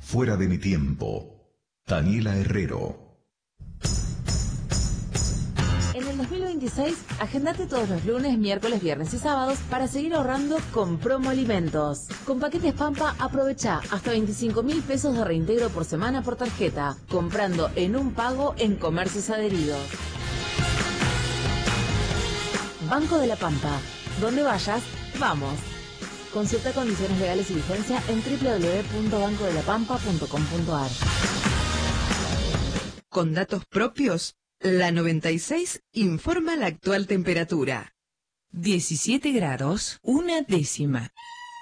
Fuera de mi tiempo. Daniela Herrero. En el 2026, agendate todos los lunes, miércoles, viernes y sábados para seguir ahorrando con Promo Alimentos. Con paquetes Pampa, aprovecha hasta 25.000 pesos de reintegro por semana por tarjeta, comprando en un pago en comercios adheridos. Banco de la Pampa. Donde vayas, vamos. Consulta condiciones legales y vigencia en www.bancodelapampa.com.ar. Con datos propios, la 96 informa la actual temperatura. 17 grados, 1/10.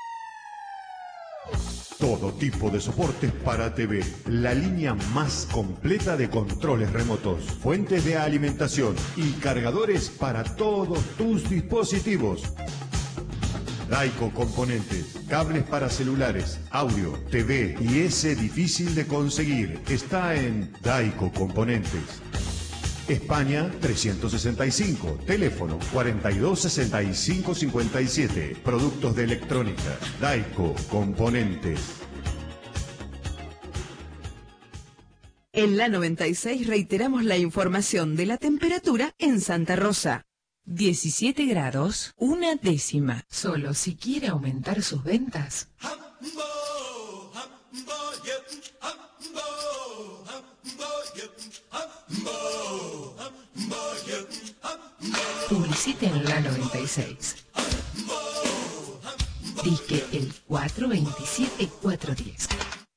Todo tipo de soportes para TV. La línea más completa de controles remotos, fuentes de alimentación y cargadores para todos tus dispositivos. Daico Componentes, cables para celulares, audio, TV y ese difícil de conseguir. Está en Daico Componentes. España 365, teléfono 426557. Productos de electrónica, Daico Componentes. En la 96 reiteramos la información de la temperatura en Santa Rosa. 17 grados, 1/10. Solo si quiere aumentar sus ventas. Publicite en la 96. Disque el 427-410.